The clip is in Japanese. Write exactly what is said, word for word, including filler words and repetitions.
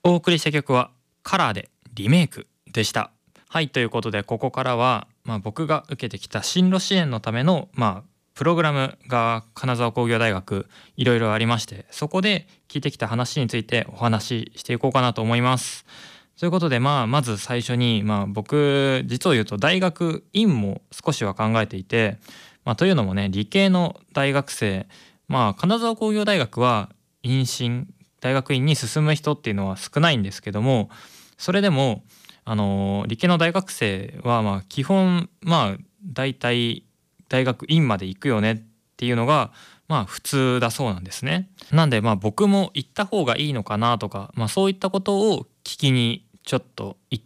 お送りした曲はカラーでリメイクでした。はい、ということでここからは、まあ、僕が受けてきた進路支援のための、まあ、プログラムが金沢工業大学いろいろありまして、そこで聞いてきた話についてお話ししていこうかなと思います。ということで、まあ、まず最初に、まあ、僕実を言うと大学院も少しは考えていて、まあ、というのもね、理系の大学生、まあ、金沢工業大学は院進大学院に進む人っていうのは少ないんですけども、それでもあの理系の大学生はまあ基本まあ大体大学院まで行くよねっていうのがまあ普通だそうなんですね。なんでまあ僕も行った方がいいのかなとか、まあ、そういったことを聞きにちょっと行って